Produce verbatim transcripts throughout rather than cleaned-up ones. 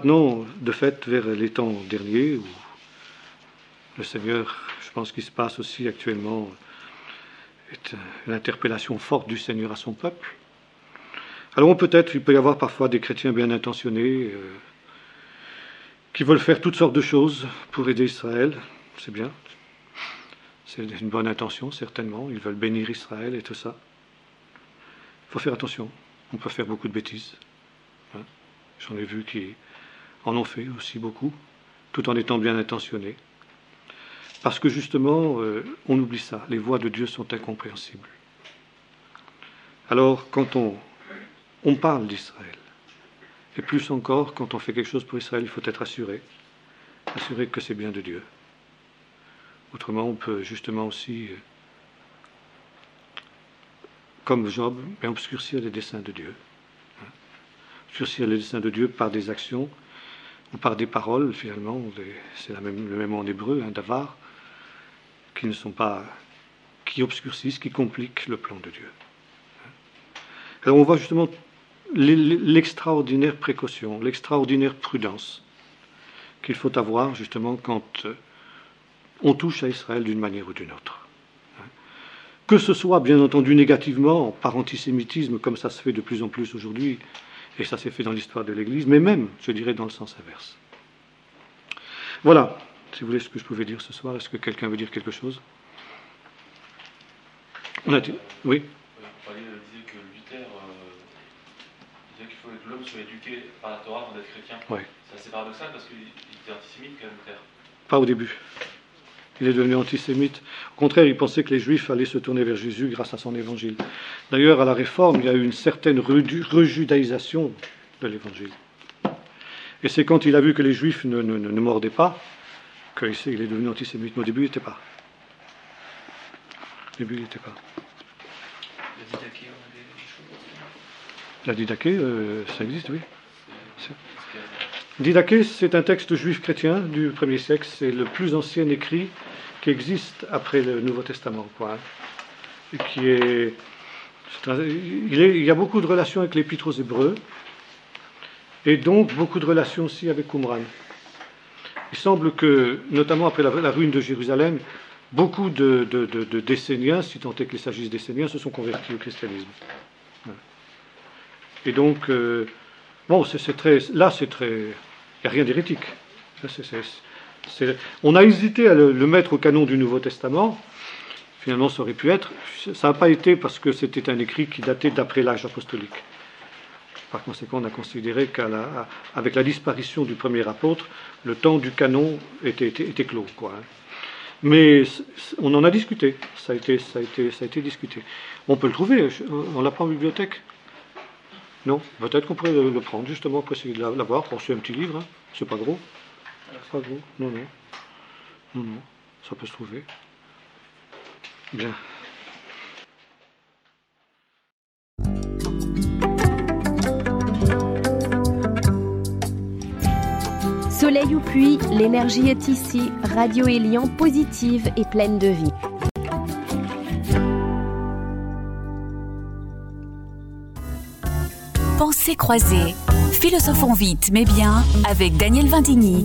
maintenant, de fait, vers les temps derniers, où le Seigneur, je pense qu'il se passe aussi actuellement, est l'interpellation forte du Seigneur à son peuple. Alors peut-être, il peut y avoir parfois des chrétiens bien intentionnés euh, qui veulent faire toutes sortes de choses pour aider Israël, c'est bien. C'est une bonne intention, certainement. Ils veulent bénir Israël et tout ça. Il faut faire attention. On peut faire beaucoup de bêtises. Hein. J'en ai vu qui en ont fait aussi beaucoup, tout en étant bien intentionnés. Parce que justement, euh, on oublie ça. Les voies de Dieu sont incompréhensibles. Alors, quand on, on parle d'Israël, et plus encore, quand on fait quelque chose pour Israël, il faut être assuré. Assuré que c'est bien de Dieu. Autrement, on peut justement aussi, euh, comme Job, obscurcir les desseins de Dieu. Hein. Obscurcir les desseins de Dieu par des actions ou par des paroles, finalement, les, c'est la même, le même mot en hébreu, hein, davar, qui ne sont pas, qui obscurcissent, qui compliquent le plan de Dieu. Hein. Alors on voit justement l'extraordinaire précaution, l'extraordinaire prudence qu'il faut avoir justement quand euh, on touche à Israël d'une manière ou d'une autre. Que ce soit bien entendu négativement, par antisémitisme, comme ça se fait de plus en plus aujourd'hui, et ça s'est fait dans l'histoire de l'Église, mais même, je dirais, dans le sens inverse. Voilà, si vous voulez, ce que je pouvais dire ce soir. Est-ce que quelqu'un veut dire quelque chose? On a dit... Oui. Vous disiez que Luther euh, disait qu'il faut que l'homme soit éduqué par la Torah avant d'être chrétien. Ouais. C'est assez paradoxal parce qu'il était antisémite quand même, Luther. Pas au début. Il est devenu antisémite. Au contraire, il pensait que les Juifs allaient se tourner vers Jésus grâce à son évangile. D'ailleurs, à la Réforme, il y a eu une certaine rejudaïsation de l'évangile. Et c'est quand il a vu que les Juifs ne, ne, ne mordaient pas qu'il est devenu antisémite. Mais au début, il n'était pas. Au début, il n'était pas. La didaché, on a des choses. La didaché, euh, ça existe, oui. C'est... Didaché, c'est un texte juif chrétien du premier siècle. C'est le plus ancien écrit qui existe après le Nouveau Testament, quoi. Et qui est, c'est un, il, est, il y a beaucoup de relations avec l'Épître aux Hébreux, et donc beaucoup de relations aussi avec Qumran. Il semble que, notamment après la, la ruine de Jérusalem, beaucoup de, de, de, de Desséniens, si tant est qu'il s'agisse d'Esséniens, se sont convertis au christianisme. Et donc, euh, bon, c'est, c'est très, là, c'est très, il n'y a rien d'hérétique. C'est, c'est, c'est, on a hésité à le, le mettre au canon du Nouveau Testament. Finalement, ça aurait pu être. Ça n'a pas été parce que c'était un écrit qui datait d'après l'âge apostolique. Par conséquent, on a considéré qu'avec la disparition du premier apôtre, le temps du canon était, était, était clos, quoi. Mais on en a discuté. Ça a été, ça a été, ça a été discuté. On peut le trouver. On l'a pas en bibliothèque. Non, peut-être qu'on pourrait le, le prendre justement pour essayer de l'avoir. Bon, c'est un petit livre, hein. C'est pas gros. C'est pas gros. Non, non. Non, non. Ça peut se trouver. Bien. Soleil ou pluie, l'énergie est ici. Radio Élian, positive et pleine de vie. Pensées croisées. Philosophons vite mais bien avec Daniel Vindigny.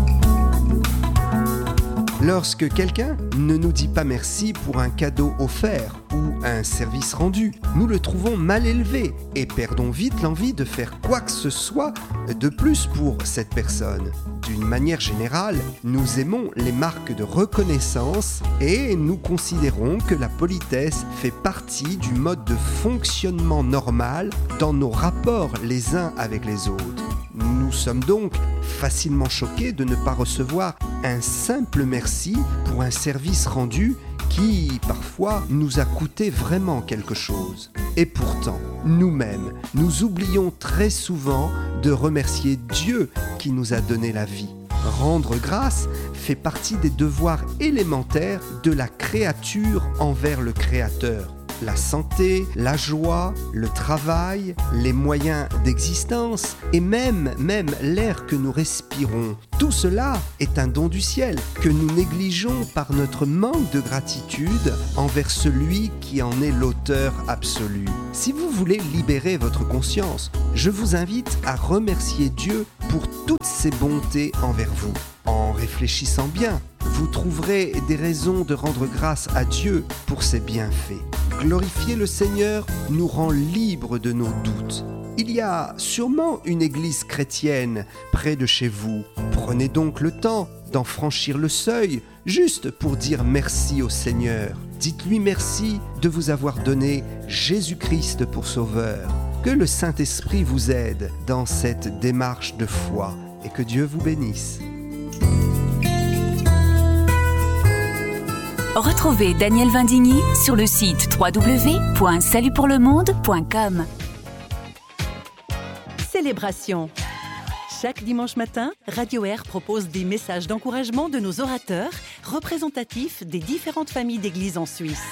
Lorsque quelqu'un ne nous dit pas merci pour un cadeau offert ou un service rendu, nous le trouvons mal élevé et perdons vite l'envie de faire quoi que ce soit de plus pour cette personne. D'une manière générale, nous aimons les marques de reconnaissance et nous considérons que la politesse fait partie du mode de fonctionnement normal dans nos rapports les uns avec les autres. Nous sommes donc facilement choqués de ne pas recevoir un simple merci pour un service rendu qui, parfois, nous a coûté vraiment quelque chose. Et pourtant, nous-mêmes, nous oublions très souvent de remercier Dieu qui nous a donné la vie. Rendre grâce fait partie des devoirs élémentaires de la créature envers le Créateur. la santé, la joie, le travail, les moyens d'existence et même, même l'air que nous respirons. Tout cela est un don du ciel que nous négligeons par notre manque de gratitude envers celui qui en est l'auteur absolu. Si vous voulez libérer votre conscience, je vous invite à remercier Dieu pour toutes ses bontés envers vous. En réfléchissant bien, vous trouverez des raisons de rendre grâce à Dieu pour ses bienfaits. Glorifier le Seigneur nous rend libres de nos doutes. Il y a sûrement une église chrétienne près de chez vous. Prenez donc le temps d'en franchir le seuil, juste pour dire merci au Seigneur. Dites-lui merci de vous avoir donné Jésus-Christ pour sauveur. Que le Saint-Esprit vous aide dans cette démarche de foi et que Dieu vous bénisse. Retrouvez Daniel Vindigny sur le site w w w point salut pour le monde point com. Célébration. Chaque dimanche matin, Radio Air propose des messages d'encouragement de nos orateurs représentatifs des différentes familles d'églises en Suisse.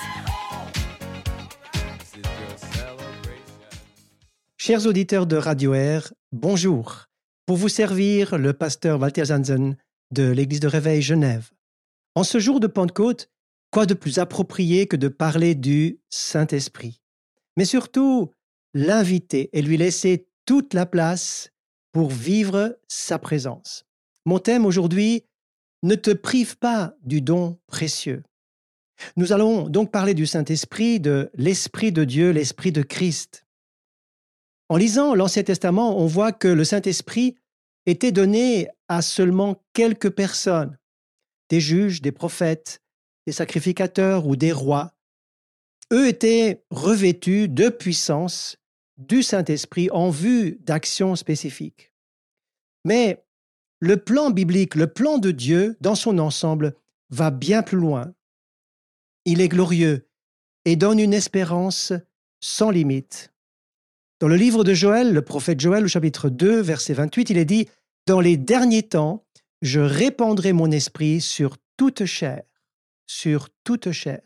Chers auditeurs de Radio Air, bonjour. Pour vous servir, le pasteur Walter Zanzen de l'Église de Réveil Genève. En ce jour de Pentecôte, quoi de plus approprié que de parler du Saint-Esprit, mais surtout l'inviter et lui laisser toute la place pour vivre sa présence. Mon thème aujourd'hui, ne te prive pas du don précieux. Nous allons donc parler du Saint-Esprit, de l'Esprit de Dieu, l'Esprit de Christ. En lisant l'Ancien Testament, on voit que le Saint-Esprit était donné à seulement quelques personnes, des juges, des prophètes, des sacrificateurs ou des rois. Eux étaient revêtus de puissance du Saint-Esprit en vue d'actions spécifiques. Mais le plan biblique, le plan de Dieu dans son ensemble va bien plus loin. Il est glorieux et donne une espérance sans limite. Dans le livre de Joël, le prophète Joël, au chapitre deux, verset vingt-huit, il est dit « Dans les derniers temps, je répandrai mon esprit sur toute chair. » sur toute chair.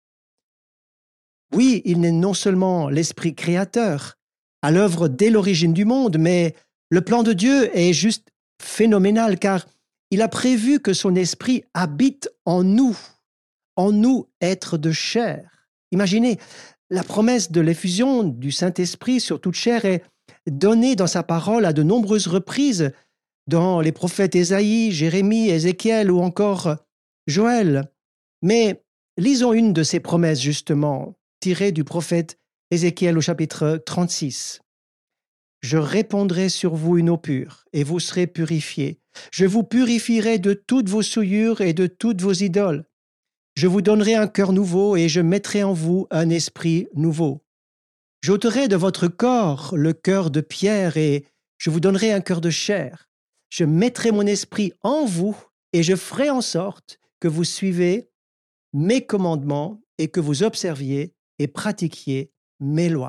Oui, il n'est non seulement l'esprit créateur, à l'œuvre dès l'origine du monde, mais le plan de Dieu est juste phénoménal car il a prévu que son esprit habite en nous, en nous êtres de chair. Imaginez, la promesse de l'effusion du Saint-Esprit sur toute chair est donnée dans sa parole à de nombreuses reprises dans les prophètes Ésaïe, Jérémie, Ézéchiel ou encore Joël. Mais lisons une de ces promesses justement, tirée du prophète Ézéchiel au chapitre trente-six. « Je répandrai sur vous une eau pure, et vous serez purifiés. Je vous purifierai de toutes vos souillures et de toutes vos idoles. Je vous donnerai un cœur nouveau, et je mettrai en vous un esprit nouveau. J'ôterai de votre corps le cœur de pierre, et je vous donnerai un cœur de chair. Je mettrai mon esprit en vous, et je ferai en sorte que vous suivez mes commandements et que vous observiez et pratiquiez mes lois. »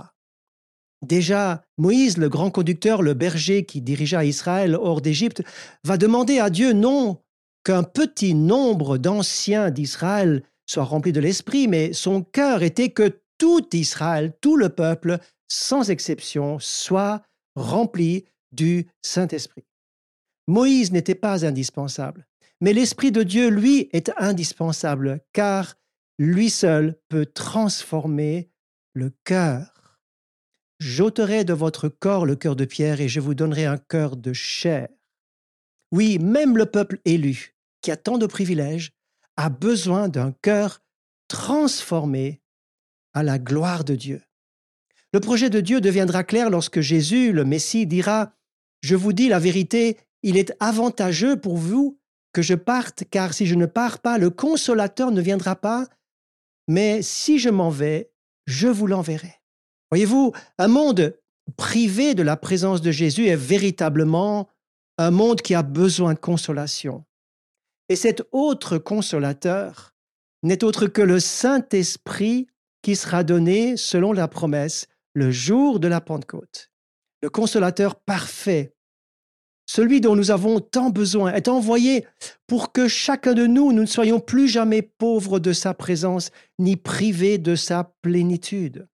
Déjà, Moïse, le grand conducteur, le berger qui dirigea Israël hors d'Égypte, va demander à Dieu non qu'un petit nombre d'anciens d'Israël soient remplis de l'Esprit, mais son cœur était que tout Israël, tout le peuple, sans exception, soit rempli du Saint-Esprit. Moïse n'était pas indispensable. Mais l'Esprit de Dieu, lui, est indispensable, car lui seul peut transformer le cœur. « J'ôterai de votre corps le cœur de pierre et je vous donnerai un cœur de chair. » Oui, même le peuple élu, qui a tant de privilèges, a besoin d'un cœur transformé à la gloire de Dieu. Le projet de Dieu deviendra clair lorsque Jésus, le Messie, dira « Je vous dis la vérité, il est avantageux pour vous que je parte, car si je ne pars pas, le Consolateur ne viendra pas, mais si je m'en vais, je vous l'enverrai. » Voyez-vous, un monde privé de la présence de Jésus est véritablement un monde qui a besoin de consolation. Et cet autre consolateur n'est autre que le Saint-Esprit qui sera donné, selon la promesse, le jour de la Pentecôte. Le consolateur parfait celui dont nous avons tant besoin, est envoyé pour que chacun de nous, nous ne soyons plus jamais pauvres de sa présence, ni privés de sa plénitude.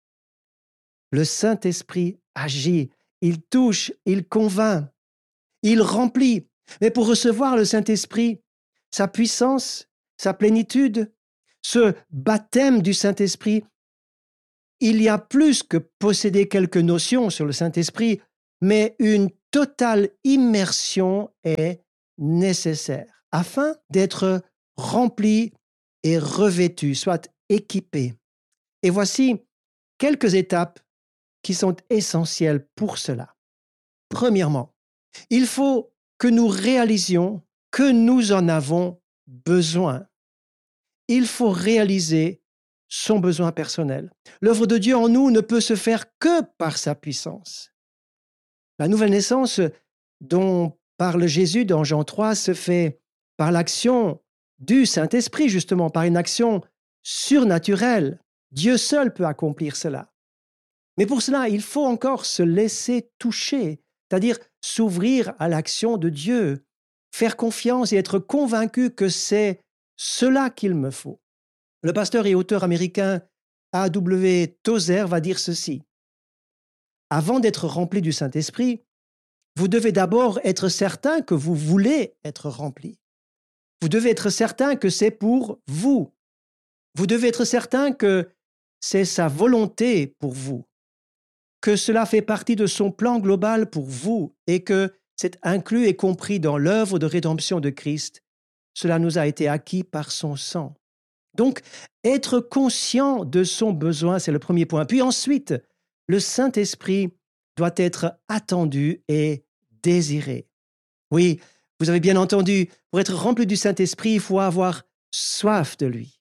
Le Saint-Esprit agit, il touche, il convainc, il remplit. Mais pour recevoir le Saint-Esprit, sa puissance, sa plénitude, ce baptême du Saint-Esprit, il y a plus que posséder quelques notions sur le Saint-Esprit, mais une totale immersion est nécessaire afin d'être rempli et revêtu, soit équipé. Et voici quelques étapes qui sont essentielles pour cela. Premièrement, il faut que nous réalisions que nous en avons besoin. Il faut réaliser son besoin personnel. L'œuvre de Dieu en nous ne peut se faire que par sa puissance. La nouvelle naissance dont parle Jésus dans Jean trois se fait par l'action du Saint-Esprit, justement, par une action surnaturelle. Dieu seul peut accomplir cela. Mais pour cela, il faut encore se laisser toucher, c'est-à-dire s'ouvrir à l'action de Dieu, faire confiance et être convaincu que c'est cela qu'il me faut. Le pasteur et auteur américain A W Tozer va dire ceci. Avant d'être rempli du Saint-Esprit, vous devez d'abord être certain que vous voulez être rempli. Vous devez être certain que c'est pour vous. Vous devez être certain que c'est sa volonté pour vous, que cela fait partie de son plan global pour vous et que c'est inclus et compris dans l'œuvre de rédemption de Christ. Cela nous a été acquis par son sang. Donc, être conscient de son besoin, c'est le premier point. Puis ensuite, le Saint-Esprit doit être attendu et désiré. Oui, vous avez bien entendu, pour être rempli du Saint-Esprit, il faut avoir soif de lui.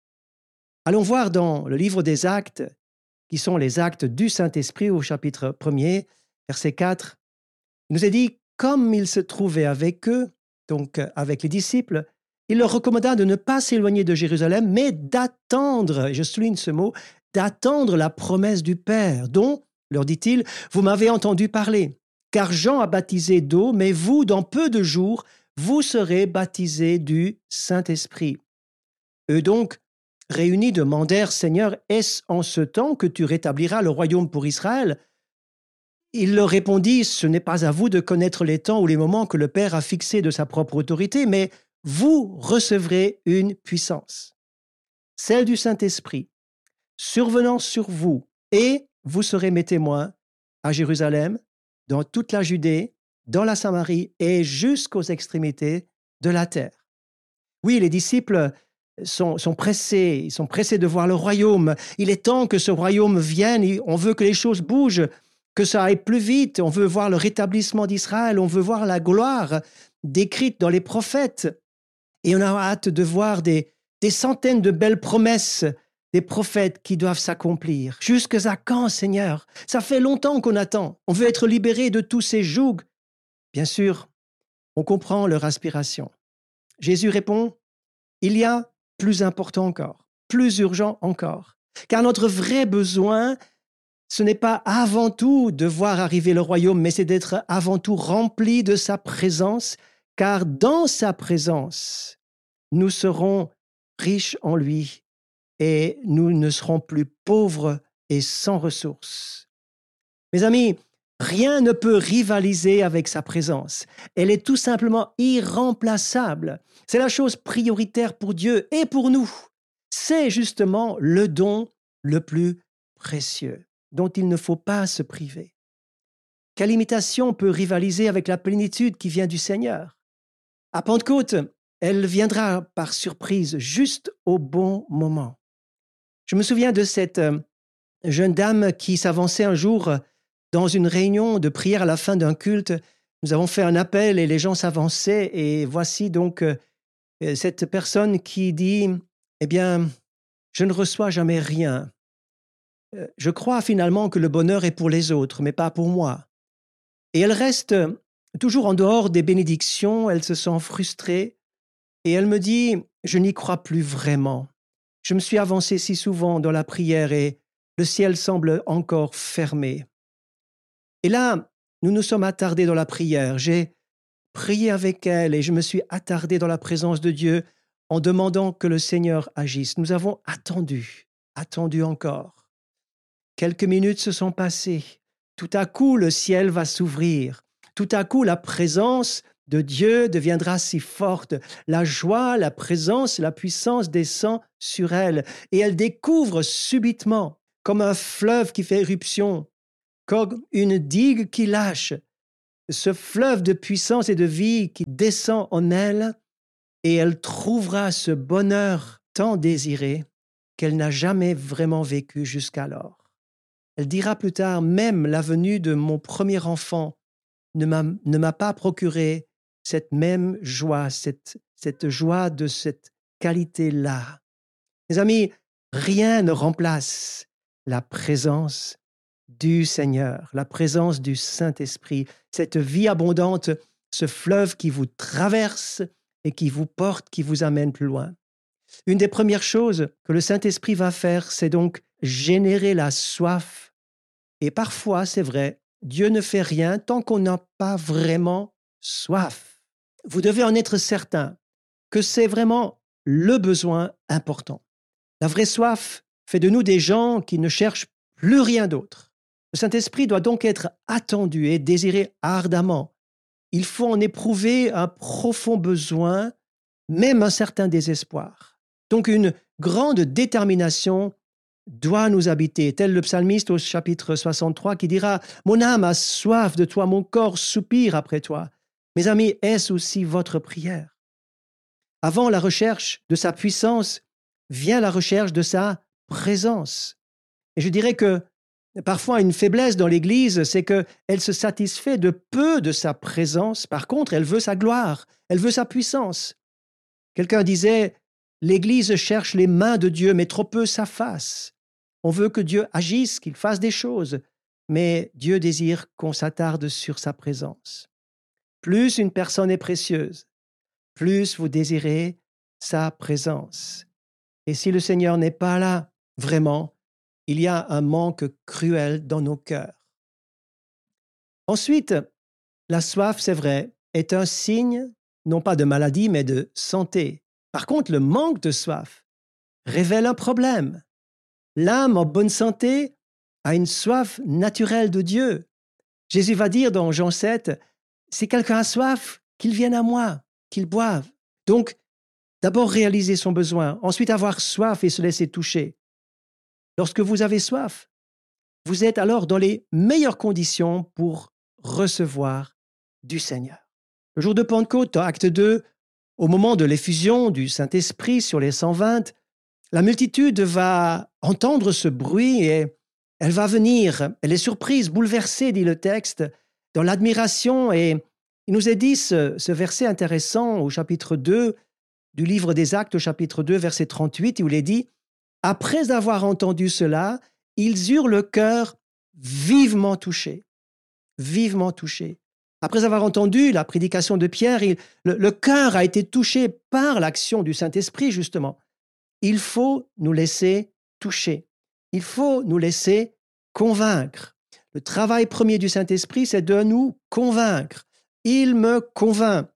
Allons voir dans le livre des Actes, qui sont les actes du Saint-Esprit au chapitre premier, verset quatre. Il nous est dit, comme il se trouvait avec eux, donc avec les disciples, il leur recommanda de ne pas s'éloigner de Jérusalem, mais d'attendre, je souligne ce mot, d'attendre la promesse du Père, dont, leur dit-il, vous m'avez entendu parler. Car Jean a baptisé d'eau, mais vous, dans peu de jours, vous serez baptisés du Saint-Esprit. Eux donc, réunis, demandèrent, Seigneur, est-ce en ce temps que tu rétabliras le royaume pour Israël? Il leur répondit, ce n'est pas à vous de connaître les temps ou les moments que le Père a fixés de sa propre autorité, mais vous recevrez une puissance, celle du Saint-Esprit, survenant sur vous, et vous serez mes témoins à Jérusalem, dans toute la Judée, dans la Samarie et jusqu'aux extrémités de la terre. Oui, les disciples sont, sont pressés, ils sont pressés de voir le royaume. Il est temps que ce royaume vienne, on veut que les choses bougent, que ça aille plus vite, on veut voir le rétablissement d'Israël, on veut voir la gloire décrite dans les prophètes. Et on a hâte de voir des, des centaines de belles promesses des prophètes qui doivent s'accomplir. Jusqu'à quand, Seigneur? Ça fait longtemps qu'on attend. On veut être libéré de tous ces jougs. Bien sûr, on comprend leur aspiration. Jésus répond, il y a plus important encore, plus urgent encore. Car notre vrai besoin, ce n'est pas avant tout de voir arriver le royaume, mais c'est d'être avant tout rempli de sa présence, car dans sa présence, nous serons riches en lui et nous ne serons plus pauvres et sans ressources. Mes amis, rien ne peut rivaliser avec sa présence. Elle est tout simplement irremplaçable. C'est la chose prioritaire pour Dieu et pour nous. C'est justement le don le plus précieux, dont il ne faut pas se priver. Quelle imitation peut rivaliser avec la plénitude qui vient du Seigneur? À Pentecôte, elle viendra par surprise, juste au bon moment. Je me souviens de cette jeune dame qui s'avançait un jour dans une réunion de prière à la fin d'un culte. Nous avons fait un appel et les gens s'avançaient et voici donc cette personne qui dit « Eh bien, je ne reçois jamais rien. Je crois finalement que le bonheur est pour les autres, mais pas pour moi. » Et elle reste toujours en dehors des bénédictions, elle se sent frustrée et elle me dit « Je n'y crois plus vraiment. Je me suis avancé si souvent dans la prière et le ciel semble encore fermé. » Et là, nous nous sommes attardés dans la prière. J'ai prié avec elle et je me suis attardé dans la présence de Dieu en demandant que le Seigneur agisse. Nous avons attendu, attendu encore. Quelques minutes se sont passées. Tout à coup, le ciel va s'ouvrir. Tout à coup, la présence de Dieu deviendra si forte. La joie, la présence, la puissance descend sur elle et elle découvre subitement, comme un fleuve qui fait éruption, comme une digue qui lâche, ce fleuve de puissance et de vie qui descend en elle et elle trouvera ce bonheur tant désiré qu'elle n'a jamais vraiment vécu jusqu'alors. Elle dira plus tard, même la venue de mon premier enfant ne m'a, ne m'a pas procuré cette même joie, cette, cette joie de cette qualité-là. Mes amis, rien ne remplace la présence du Seigneur, la présence du Saint-Esprit, cette vie abondante, ce fleuve qui vous traverse et qui vous porte, qui vous amène plus loin. Une des premières choses que le Saint-Esprit va faire, c'est donc générer la soif. Et parfois, c'est vrai, Dieu ne fait rien tant qu'on n'a pas vraiment soif. Vous devez en être certain que c'est vraiment le besoin important. La vraie soif fait de nous des gens qui ne cherchent plus rien d'autre. Le Saint-Esprit doit donc être attendu et désiré ardemment. Il faut en éprouver un profond besoin, même un certain désespoir. Donc une grande détermination doit nous habiter, tel le psalmiste au chapitre soixante-trois qui dira « Mon âme a soif de toi, mon corps soupire après toi ». Mes amis, est-ce aussi votre prière? Avant la recherche de sa puissance, vient la recherche de sa présence. Et je dirais que parfois une faiblesse dans l'Église, c'est qu'elle se satisfait de peu de sa présence. Par contre, elle veut sa gloire, elle veut sa puissance. Quelqu'un disait « L'Église cherche les mains de Dieu, mais trop peu sa face ». On veut que Dieu agisse, qu'il fasse des choses, mais Dieu désire qu'on s'attarde sur sa présence. Plus une personne est précieuse, plus vous désirez sa présence. Et si le Seigneur n'est pas là, vraiment, il y a un manque cruel dans nos cœurs. Ensuite, la soif, c'est vrai, est un signe, non pas de maladie, mais de santé. Par contre, le manque de soif révèle un problème. L'âme en bonne santé a une soif naturelle de Dieu. Jésus va dire dans Jean sept, « Si quelqu'un a soif, qu'il vienne à moi, qu'il boive. » Donc, d'abord réaliser son besoin, ensuite avoir soif et se laisser toucher. Lorsque vous avez soif, vous êtes alors dans les meilleures conditions pour recevoir du Seigneur. Le jour de Pentecôte, dans Acte deux, au moment de l'effusion du Saint-Esprit sur les cent vingt, la multitude va entendre ce bruit et elle va venir. Elle est surprise, bouleversée, dit le texte, dans l'admiration. Et il nous est dit ce, ce verset intéressant au chapitre deux du livre des Actes, au chapitre deux, verset trente-huit, où il est dit « Après avoir entendu cela, ils eurent le cœur vivement touché. » Vivement touché. Après avoir entendu la prédication de Pierre, il, le, le cœur a été touché par l'action du Saint-Esprit, justement. Il faut nous laisser toucher. Il faut nous laisser convaincre. Le travail premier du Saint-Esprit, c'est de nous convaincre. Il me convainc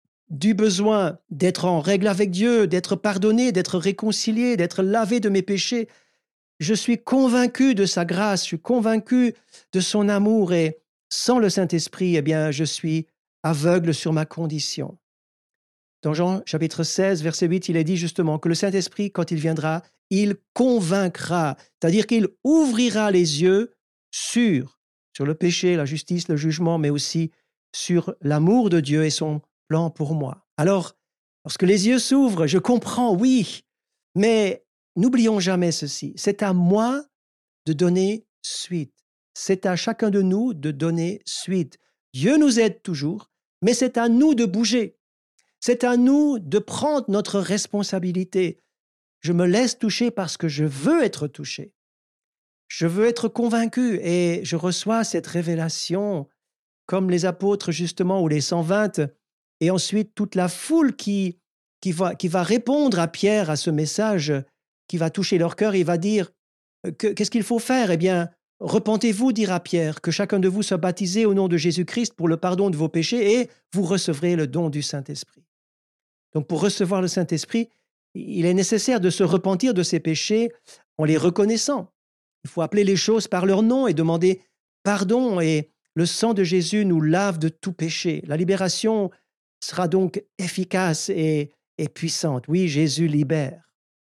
du besoin d'être en règle avec Dieu, d'être pardonné, d'être réconcilié, d'être lavé de mes péchés. Je suis convaincu de sa grâce, je suis convaincu de son amour et sans le Saint-Esprit, eh bien, je suis aveugle sur ma condition. Dans Jean chapitre seize, verset huit, il est dit justement que le Saint-Esprit, quand il viendra, il convaincra, c'est-à-dire qu'il ouvrira les yeux sur, sur le péché, la justice, le jugement, mais aussi sur l'amour de Dieu et son plan pour moi. Alors, lorsque les yeux s'ouvrent, je comprends, oui, mais n'oublions jamais ceci, c'est à moi de donner suite. C'est à chacun de nous de donner suite. Dieu nous aide toujours, mais c'est à nous de bouger. C'est à nous de prendre notre responsabilité. Je me laisse toucher parce que je veux être touché. Je veux être convaincu et je reçois cette révélation comme les apôtres justement ou les cent vingt et ensuite toute la foule qui, qui, va, qui va répondre à Pierre, à ce message qui va toucher leur cœur. Il va dire que, qu'est-ce qu'il faut faire? Eh bien, « Repentez-vous, dira Pierre, que chacun de vous soit baptisé au nom de Jésus-Christ pour le pardon de vos péchés et vous recevrez le don du Saint-Esprit. » Donc pour recevoir le Saint-Esprit, il est nécessaire de se repentir de ses péchés en les reconnaissant. Il faut appeler les choses par leur nom et demander pardon, et le sang de Jésus nous lave de tout péché. La libération sera donc efficace et, et puissante. Oui, Jésus libère.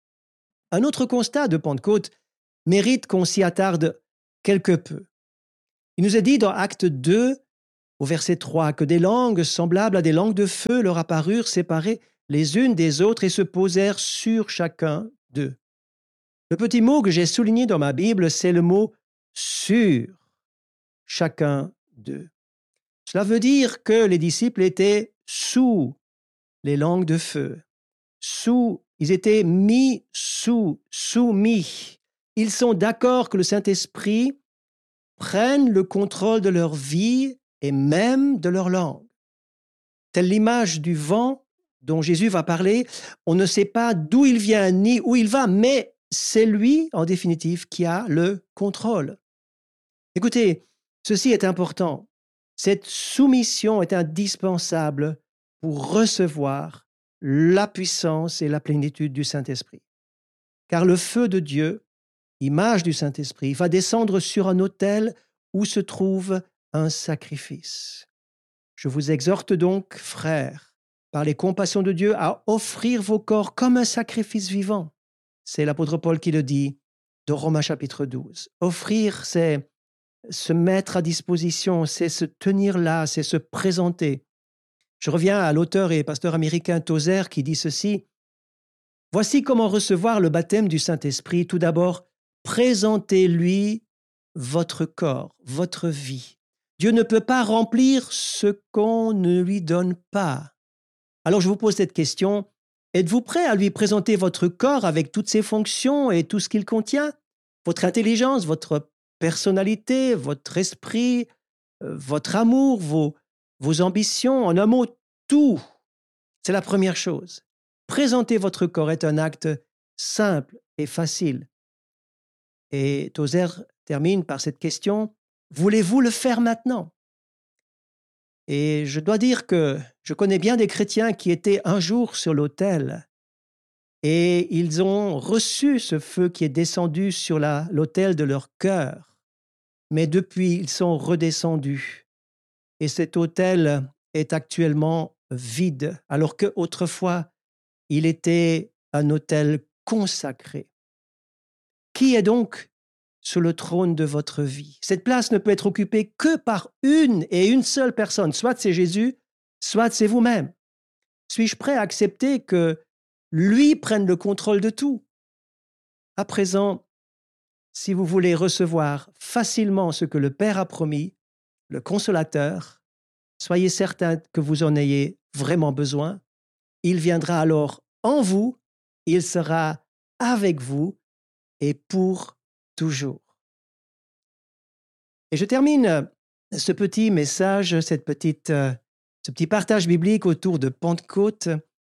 Un autre constat de Pentecôte mérite qu'on s'y attarde quelque peu. Il nous est dit dans Actes deux, au verset trois, que des langues semblables à des langues de feu leur apparurent séparées les unes des autres et se posèrent sur chacun d'eux. Le petit mot que j'ai souligné dans ma Bible, c'est le mot « sur chacun d'eux ». Cela veut dire que les disciples étaient sous les langues de feu. Sous, ils étaient mis sous, soumis. Ils sont d'accord que le Saint-Esprit prenne le contrôle de leur vie et même de leur langue. Telle l'image du vent dont Jésus va parler, on ne sait pas d'où il vient ni où il va, mais c'est lui, en définitive, qui a le contrôle. Écoutez, ceci est important. Cette soumission est indispensable pour recevoir la puissance et la plénitude du Saint-Esprit. Car le feu de Dieu, image du Saint-Esprit, va descendre sur un autel où se trouve un sacrifice. Je vous exhorte donc, frères, par les compassions de Dieu, à offrir vos corps comme un sacrifice vivant. C'est l'apôtre Paul qui le dit dans Romains chapitre douze. Offrir, c'est se mettre à disposition, c'est se tenir là, c'est se présenter. Je reviens à l'auteur et pasteur américain Tozer qui dit ceci. « Voici comment recevoir le baptême du Saint-Esprit. Tout d'abord, présentez-lui votre corps, votre vie. Dieu ne peut pas remplir ce qu'on ne lui donne pas. Alors je vous pose cette question, êtes-vous prêt à lui présenter votre corps avec toutes ses fonctions et tout ce qu'il contient? Votre intelligence, votre personnalité, votre esprit, euh, votre amour, vos, vos ambitions, en un mot, tout. C'est la première chose. Présenter votre corps est un acte simple et facile. Et Tozer termine par cette question, voulez-vous le faire maintenant? Et je dois dire que je connais bien des chrétiens qui étaient un jour sur l'autel et ils ont reçu ce feu qui est descendu sur la, l'autel de leur cœur. Mais depuis, ils sont redescendus et cet autel est actuellement vide, alors qu'autrefois, il était un autel consacré. Qui est donc sur le trône de votre vie? Cette place ne peut être occupée que par une et une seule personne. Soit c'est Jésus, soit c'est vous-même. Suis-je prêt à accepter que lui prenne le contrôle de tout? À présent, si vous voulez recevoir facilement ce que le Père a promis, le Consolateur, soyez certain que vous en ayez vraiment besoin. Il viendra alors en vous, il sera avec vous et pour toujours. Et je termine ce petit message, cette petite, ce petit partage biblique autour de Pentecôte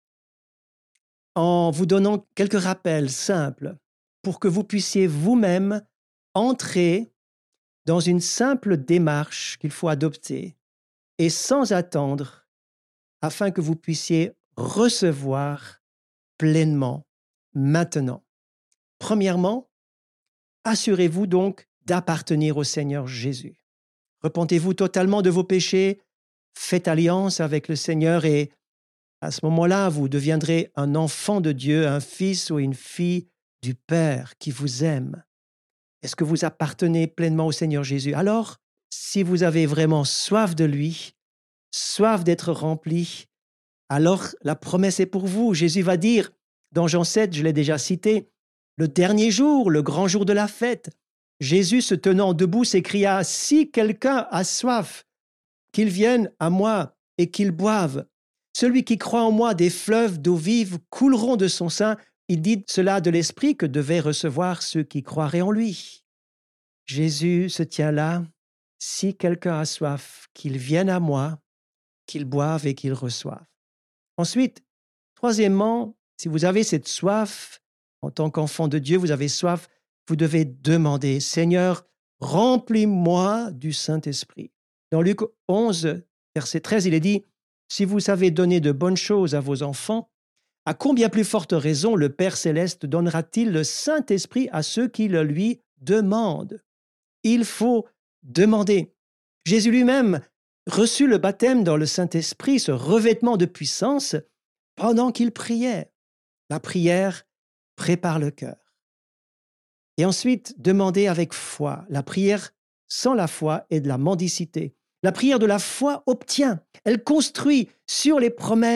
en vous donnant quelques rappels simples pour que vous puissiez vous-même entrer dans une simple démarche qu'il faut adopter et sans attendre afin que vous puissiez recevoir pleinement maintenant. Premièrement, assurez-vous donc d'appartenir au Seigneur Jésus. Repentez-vous totalement de vos péchés, faites alliance avec le Seigneur et à ce moment-là, vous deviendrez un enfant de Dieu, un fils ou une fille du Père qui vous aime. Est-ce que vous appartenez pleinement au Seigneur Jésus? Alors, si vous avez vraiment soif de lui, soif d'être rempli, alors la promesse est pour vous. Jésus va dire, dans Jean sept, je l'ai déjà cité, le dernier jour, le grand jour de la fête, Jésus, se tenant debout, s'écria, « Si quelqu'un a soif, qu'il vienne à moi et qu'il boive. Celui qui croit en moi, des fleuves d'eau vive couleront de son sein. » Il dit cela de l'Esprit que devaient recevoir ceux qui croiraient en lui. Jésus se tient là. « Si quelqu'un a soif, qu'il vienne à moi, qu'il boive et qu'il reçoive. » Ensuite, troisièmement, si vous avez cette soif, en tant qu'enfant de Dieu, vous avez soif, vous devez demander, « Seigneur, remplis-moi du Saint-Esprit. Dans Luc onze, verset treize, il est dit, si vous savez donner de bonnes choses à vos enfants, à combien plus forte raison le Père céleste donnera-t-il le Saint-Esprit à ceux qui le lui demandent? Il faut demander. Jésus lui-même reçut le baptême dans le Saint-Esprit, ce revêtement de puissance, pendant qu'il priait. La prière prépare le cœur. Et ensuite, demander avec foi. La prière sans la foi est de la mendicité. La prière de la foi obtient, elle construit sur les promesses